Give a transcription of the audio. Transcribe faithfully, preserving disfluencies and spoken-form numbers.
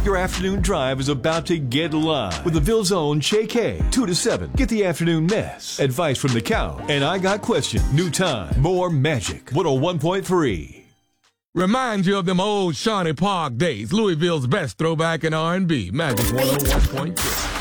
Your afternoon drive is about to get live with the Ville's own Shay K. two to seven. Get the afternoon mess. Advice from the cow. And I got questions. New time. More magic. one oh one point three. Remind you of them old Shawnee Park days. Louisville's best throwback in R and B. Magic one oh one point three.